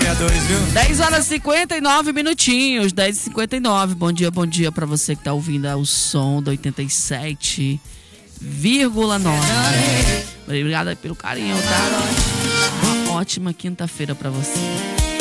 dois, viu? 10 horas e 59 minutinhos, 10h59. Bom dia pra você que tá ouvindo o som do 87,9. Obrigada pelo carinho, tá? Uma ótima quinta-feira pra você.